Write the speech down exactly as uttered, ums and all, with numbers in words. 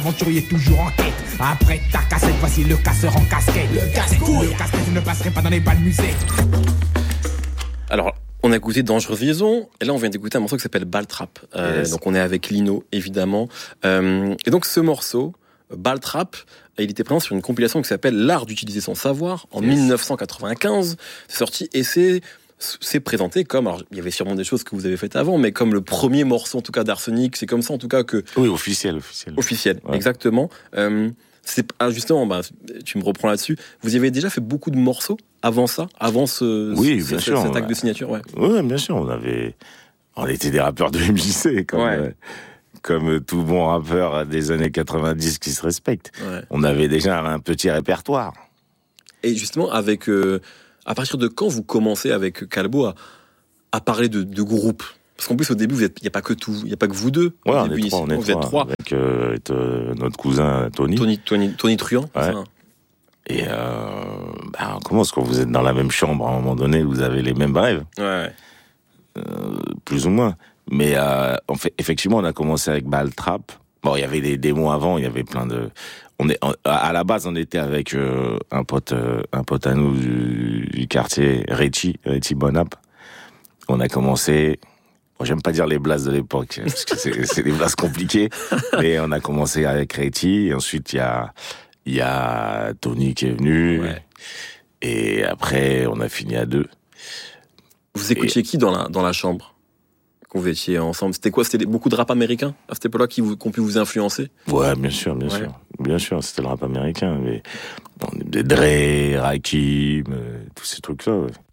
Aventurier toujours en quête. Après ta cassette, voici le casseur en casquette. Le casse-couille. Le casse-tête, je ne passerai pas dans les bals musées. Alors, on a écouté Dangereuse Liaison, et là on vient d'écouter un morceau qui s'appelle Ball Trap. Euh, yes. Donc on est avec Lino, évidemment. Euh, et donc ce morceau, Ball Trap, il était présent sur une compilation qui s'appelle L'art d'utiliser son savoir, en yes. dix-neuf cent quatre-vingt-quinze. C'est sorti, et c'est... c'est présenté comme, alors il y avait sûrement des choses que vous avez faites avant, mais comme le premier morceau en tout cas d'Arsenic, c'est comme ça en tout cas que... Oui, officiel, officiel. Officiel, ouais. exactement. Euh, c'est, ah, justement, bah, tu me reprends là-dessus, vous y avez déjà fait beaucoup de morceaux avant ça, avant ce, oui, ce, bien ce, sûr, cet acte ouais. de signature, ouais. Oui, bien sûr, on avait... On était des rappeurs de M J C, comme, ouais. euh, comme tout bon rappeur des années quatre-vingt-dix qui se respecte. Ouais. On avait déjà un petit répertoire. Et justement, avec... Euh, à partir de quand vous commencez avec Calbo à, à parler de, de groupe? Parce qu'en plus, au début, il n'y a pas que tout, il n'y a pas que vous deux. Ouais, au on, début, est trois, ici, on est vous trois. êtes trois. Avec euh, euh, notre cousin Tony. Tony, Tony, Tony Truant. Ouais. Ça. Et euh, bah, comment est-ce que vous êtes dans la même chambre à un moment donné, vous avez les mêmes rêves? Ouais. Euh, plus ou moins. Mais euh, en fait, effectivement, on a commencé avec Ball Trap. Bon, il y avait des démos avant, il y avait plein de... On est, à la base, on était avec euh, un pote, euh, un pote à nous du, du quartier, Richie, Richie Bonap. On a commencé... Bon, j'aime pas dire les blases de l'époque, parce que c'est, c'est des blases compliquées, mais on a commencé avec Richie, et ensuite il y a, il y a Tony qui est venu, ouais. Et après, on a fini à deux. Vous écoutiez et... qui dans la, dans la chambre? Quand vous étiez ensemble, c'était quoi? C'était beaucoup de rap américain à cette époque-là qui, vous, qui ont pu vous influencer? Ouais, bien sûr, bien ouais. sûr. Bien sûr, c'était le rap américain. Mais bon, des Dre, Rakim, euh, tous ces trucs-là, ouais.